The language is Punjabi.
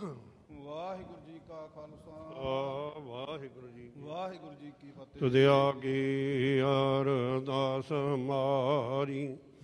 ਵਾਹਿਗੁਰੂ ਜੀ ਕਾ ਖਾਲਸਾ ਵਾਹਿਗੁਰੂ ਜੀ ਵਾਹਿਗੁਰੂ ਜੀ ਕੀ ਫਤਿਹ। ਤੁਧ ਆਗੇ ਅਰਦਾਸ ਮਾਰੀ